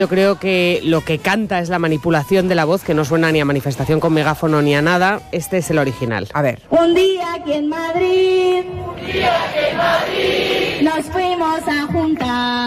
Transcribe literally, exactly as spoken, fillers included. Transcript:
Yo creo que lo que canta es la manipulación de la voz, que no suena ni a manifestación con megáfono ni a nada. Este es el original. A ver. Un día aquí en Madrid, un día aquí en Madrid, nos fuimos a juntar.